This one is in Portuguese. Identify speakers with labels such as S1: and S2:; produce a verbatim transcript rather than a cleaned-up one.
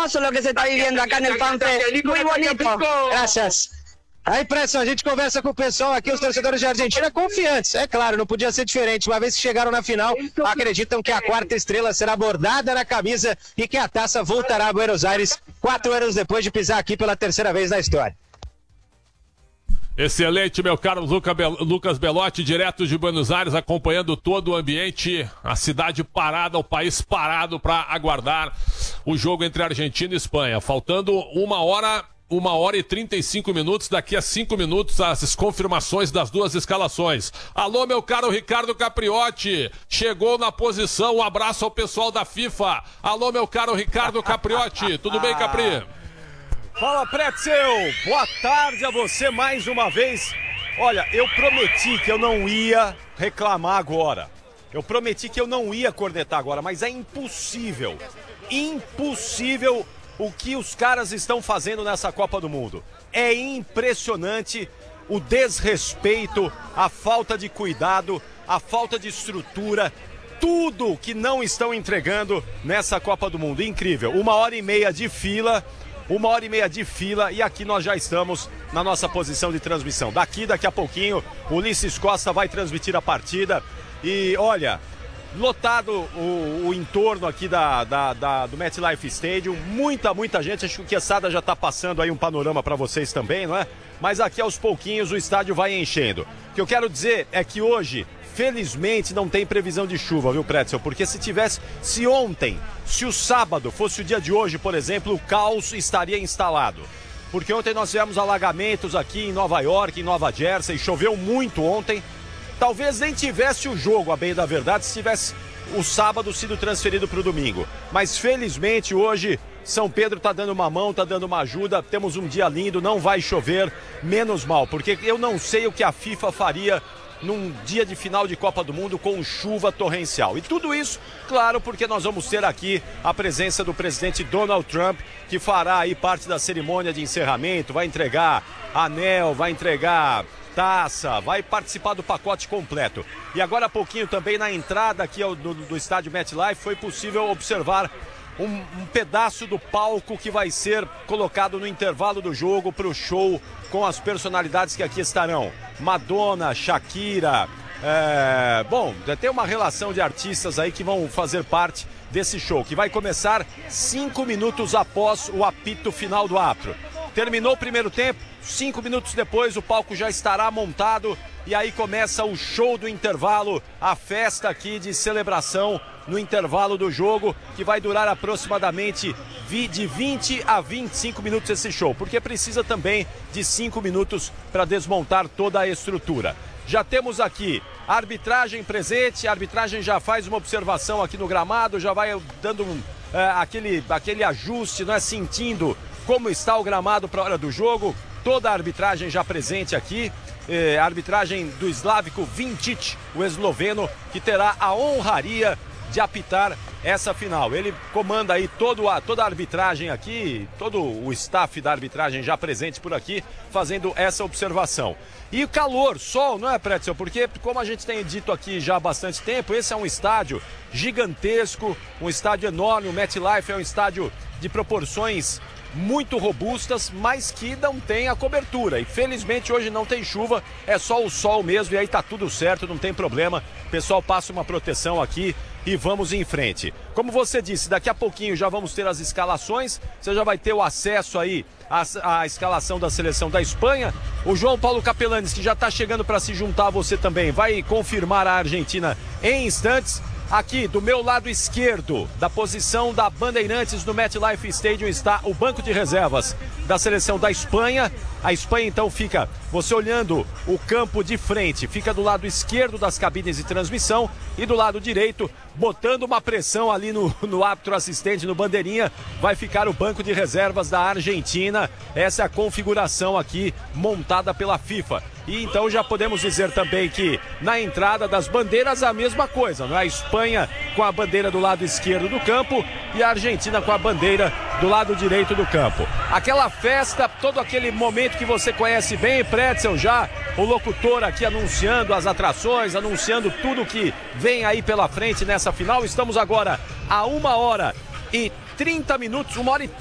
S1: hermoso lo que se está viviendo acá en el FanFest. Muy bonito.
S2: Gracias. A impressão, a gente conversa com o pessoal aqui, os torcedores de Argentina confiantes, é claro, não podia ser diferente, uma vez que chegaram na final, acreditam que a quarta estrela será bordada na camisa e que a taça voltará a Buenos Aires quatro anos depois de pisar aqui pela terceira vez na história.
S3: Excelente, meu caro Luca Bel- Lucas Belotti, direto de Buenos Aires, acompanhando todo o ambiente, a cidade parada, o país parado para aguardar o jogo entre Argentina e Espanha, faltando uma hora... Uma hora e trinta e cinco minutos, daqui a cinco minutos as confirmações das duas escalações. Alô, meu caro Ricardo Capriotti, chegou na posição, um abraço ao pessoal da FIFA. Alô, meu caro Ricardo Capriotti, tudo bem, Capri?
S4: Fala, Pretzel, boa tarde a você mais uma vez. Olha, eu prometi que eu não ia reclamar agora. Eu prometi que eu não ia cornetar agora, mas é impossível, impossível o que os caras estão fazendo nessa Copa do Mundo. É impressionante o desrespeito, a falta de cuidado, a falta de estrutura, tudo que não estão entregando nessa Copa do Mundo. Incrível. Uma hora e meia de fila, uma hora e meia de fila e aqui nós já estamos na nossa posição de transmissão. Daqui, daqui a pouquinho, o Ulisses Costa vai transmitir a partida e olha... Lotado o, o entorno aqui da, da, da, do MetLife Stadium, muita, muita gente, acho que o Quesada já está passando aí um panorama para vocês também, não é? Mas aqui aos pouquinhos o estádio vai enchendo. O que eu quero dizer é que hoje, felizmente, não tem previsão de chuva, viu, Pretzel? Porque se tivesse, se ontem, se o sábado fosse o dia de hoje, por exemplo, o caos estaria instalado. Porque ontem nós tivemos alagamentos aqui em Nova York, em Nova Jersey, choveu muito ontem. Talvez nem tivesse o jogo, a bem da verdade, se tivesse o sábado sido transferido para o domingo. Mas felizmente hoje São Pedro está dando uma mão, está dando uma ajuda. Temos um dia lindo, não vai chover, menos mal. Porque eu não sei o que a FIFA faria num dia de final de Copa do Mundo com chuva torrencial. E tudo isso, claro, porque nós vamos ter aqui a presença do presidente Donald Trump, que fará aí parte da cerimônia de encerramento, vai entregar anel, vai entregar... taça, vai participar do pacote completo. E agora há pouquinho também na entrada aqui ao, do, do estádio MetLife foi possível observar um, um pedaço do palco que vai ser colocado no intervalo do jogo para o show com as personalidades que aqui estarão. Madonna, Shakira, é, bom, tem uma relação de artistas aí que vão fazer parte desse show, que vai começar cinco minutos após o apito final do árbitro. Terminou o primeiro tempo, cinco minutos depois o palco já estará montado e aí começa o show do intervalo, a festa aqui de celebração no intervalo do jogo, que vai durar aproximadamente de vinte a vinte e cinco minutos esse show, porque precisa também de cinco minutos para desmontar toda a estrutura. Já temos aqui a arbitragem presente, a arbitragem já faz uma observação aqui no gramado, já vai dando um, é, aquele, aquele ajuste, não é, sentindo como está o gramado para a hora do jogo. Toda a arbitragem já presente aqui, eh, a arbitragem do Slavko Vinčić, o esloveno, que terá a honraria de apitar essa final. Ele comanda aí todo a, toda a arbitragem aqui, todo o staff da arbitragem já presente por aqui, fazendo essa observação. E calor, sol, não é, Pretzel? Porque, como a gente tem dito aqui já há bastante tempo, esse é um estádio gigantesco, um estádio enorme, o MetLife é um estádio de proporções muito robustas, mas que não tem a cobertura. E felizmente hoje não tem chuva, é só o sol mesmo e aí tá tudo certo, não tem problema. O pessoal passa uma proteção aqui e vamos em frente. Como você disse, daqui a pouquinho já vamos ter as escalações, você já vai ter o acesso aí à, à escalação da seleção da Espanha. O João Paulo Capelanes, que já tá chegando para se juntar a você também, vai confirmar a Argentina em instantes. Aqui do meu lado esquerdo, da posição da Bandeirantes no MetLife Stadium, está o banco de reservas da seleção da Espanha. A Espanha então fica, você olhando o campo de frente, fica do lado esquerdo das cabines de transmissão e do lado direito, botando uma pressão ali no, no árbitro assistente, no bandeirinha, vai ficar o banco de reservas da Argentina. Essa é a configuração aqui montada pela FIFA. E então já podemos dizer também que na entrada das bandeiras a mesma coisa, não é? A Espanha com a bandeira do lado esquerdo do campo e a Argentina com a bandeira do lado direito do campo. Aquela festa, todo aquele momento que você conhece bem, Pretzel, já o locutor aqui anunciando as atrações, anunciando tudo que vem aí pela frente nessa final. Estamos agora a uma hora e trinta minutos, uma hora e